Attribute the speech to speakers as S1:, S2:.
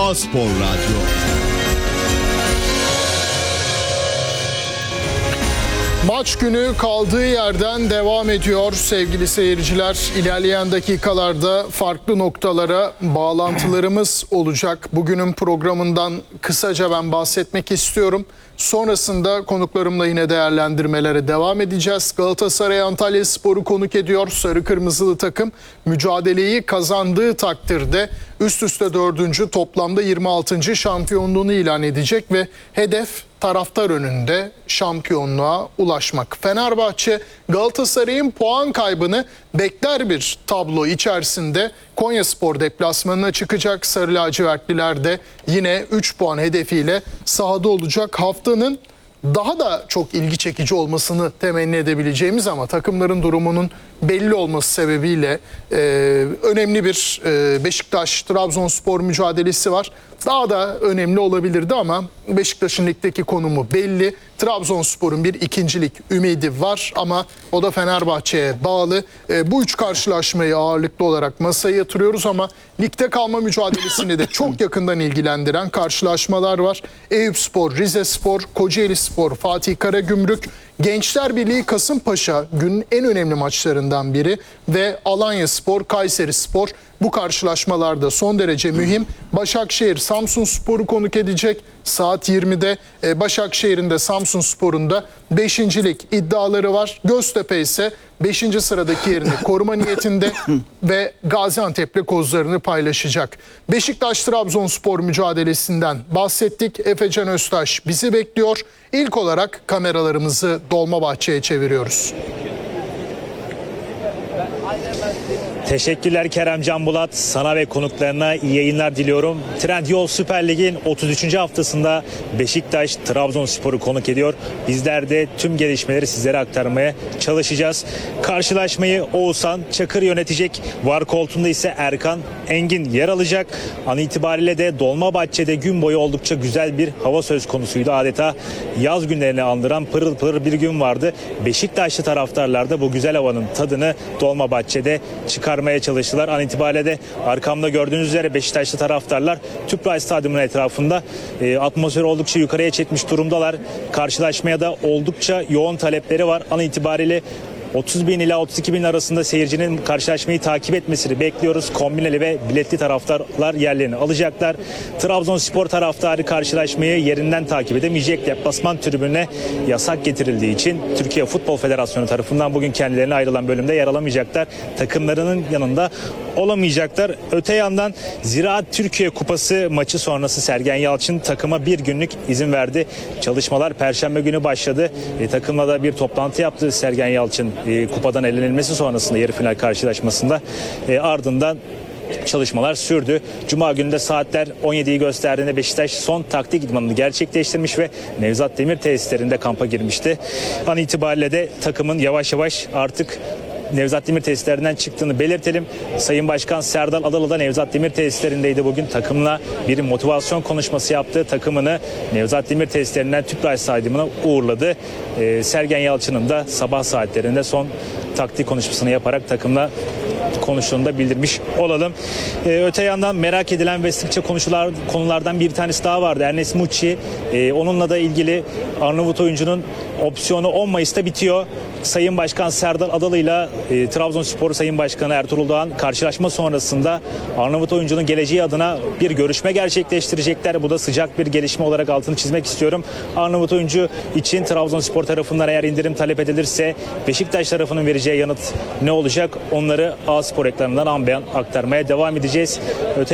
S1: A-Spor Radyo.
S2: Maç günü kaldığı yerden devam ediyor sevgili seyirciler. İlerleyen dakikalarda farklı noktalara bağlantılarımız olacak. Bugünün programından kısaca ben bahsetmek istiyorum. Sonrasında konuklarımla yine değerlendirmelere devam edeceğiz. Galatasaray Antalyaspor'u konuk ediyor. Sarı Kırmızılı takım mücadeleyi kazandığı takdirde üst üste 4. toplamda 26. şampiyonluğunu ilan edecek ve hedef taraftar önünde şampiyonluğa ulaşmak. Fenerbahçe Galatasaray'ın puan kaybını bekler bir tablo içerisinde Konyaspor deplasmanına çıkacak. Sarı lacivertliler de yine 3 puan hedefiyle sahada olacak. Haftanın daha da çok ilgi çekici olmasını temenni edebileceğimiz ama takımların durumunun belli olması sebebiyle önemli bir Beşiktaş-Trabzonspor mücadelesi var. Daha da önemli olabilirdi ama Beşiktaş'ın ligdeki konumu belli. Trabzonspor'un bir ikincilik ümidi var ama o da Fenerbahçe'ye bağlı. Bu üç karşılaşmayı ağırlıklı olarak masaya yatırıyoruz ama ligde kalma mücadelesini de çok yakından ilgilendiren karşılaşmalar var. Eyüpspor, Rizespor, Kocaelispor, Fatih Karagümrük, Gençler Birliği Kasımpaşa günün en önemli maçlarından biri ve Alanyaspor, Kayserispor bu karşılaşmalarda son derece mühim. Başakşehir Samsunspor'u konuk edecek saat 20'de. Başakşehir'in de Samsunspor'un da 5.lik iddiaları var. Göztepe ise 5. sıradaki yerini koruma niyetinde ve Gaziantep'le kozlarını paylaşacak. Beşiktaş-Trabzonspor mücadelesinden bahsettik. Efecan Öztaş bizi bekliyor. İlk olarak kameralarımızı Dolmabahçe'ye çeviriyoruz.
S3: Teşekkürler Kerem Can Bulat. Sana ve konuklarına iyi yayınlar diliyorum. Trendyol Süper Lig'in 33. haftasında Beşiktaş Trabzonspor'u konuk ediyor. Bizler de tüm gelişmeleri sizlere aktarmaya çalışacağız. Karşılaşmayı Oğuzhan Çakır yönetecek. VAR koltuğunda ise Erkan Engin yer alacak. An itibariyle de Dolmabahçe'de gün boyu oldukça güzel bir hava söz konusuydu. Adeta yaz günlerini andıran pırıl pırıl bir gün vardı. Beşiktaşlı taraftarlar da bu güzel havanın tadını Dolmabahçe'de çıkarmaya çalıştılar. An itibariyle de arkamda gördüğünüz üzere Beşiktaşlı taraftarlar Tüpraş Stadyumu'nun etrafında atmosferi oldukça yukarıya çekmiş durumdalar. Karşılaşmaya da oldukça yoğun talepleri var. An itibariyle 30 bin ila 32 bin arasında seyircinin karşılaşmayı takip etmesini bekliyoruz. Kombineli ve biletli taraftarlar yerlerini alacaklar. Trabzonspor taraftarı karşılaşmayı yerinden takip edemeyecek. Deplasman tribününe yasak getirildiği için Türkiye Futbol Federasyonu tarafından bugün kendilerine ayrılan bölümde yer alamayacaklar. Takımlarının yanında olamayacaklar. Öte yandan Ziraat Türkiye Kupası maçı sonrası Sergen Yalçın takıma bir günlük izin verdi. Çalışmalar Perşembe günü başladı. Takımla da bir toplantı yaptı Sergen Yalçın kupadan elenilmesi sonrasında yarı final karşılaşmasında. Ardından çalışmalar sürdü. Cuma günü de saatler 17'yi gösterdiğinde Beşiktaş son taktik idmanını gerçekleştirmiş ve Nevzat Demir tesislerinde kampa girmişti. An itibariyle de takımın yavaş yavaş artık Nevzat Demir tesislerinden çıktığını belirtelim. Sayın Başkan Serdal Adalı da Nevzat Demir tesislerindeydi bugün. Takımla bir motivasyon konuşması yaptı. Takımını Nevzat Demir tesislerinden Tüpraş Stadyumu'na uğurladı. Sergen Yalçın'ın da sabah saatlerinde son taktik konuşmasını yaparak takımla konuştuğunu da bildirmiş olalım. Öte yandan merak edilen ve sıkça konuşulan konulardan bir tanesi daha vardı. Ernest Muçi. Onunla da ilgili Arnavut oyuncunun opsiyonu 10 Mayıs'ta bitiyor. Sayın Başkan Serdal Adalı ile Trabzonspor Sayın Başkanı Ertuğrul Doğan karşılaşma sonrasında Arnavut oyuncunun geleceği adına bir görüşme gerçekleştirecekler. Bu da sıcak bir gelişme olarak altını çizmek istiyorum. Arnavut oyuncu için Trabzonspor tarafından eğer indirim talep edilirse Beşiktaş tarafının vereceği yanıt ne olacak? Onları A-Spor ekranından an beyan aktarmaya devam edeceğiz.